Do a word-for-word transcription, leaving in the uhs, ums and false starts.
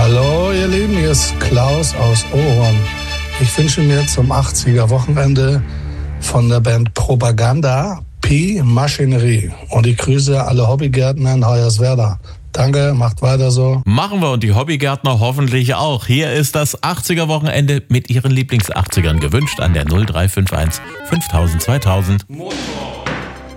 Hallo ihr Lieben, hier ist Klaus aus Oron. Ich wünsche mir zum achtziger-Wochenende von der Band Propaganda Pi Maschinerie. Und ich grüße alle Hobbygärtner in Hoyerswerda. Danke, macht weiter so. Machen wir und die Hobbygärtner hoffentlich auch. Hier ist das achtziger-Wochenende mit ihren Lieblings-achtzigern gewünscht an der null drei fünf eins fünftausend zweitausend. Motor.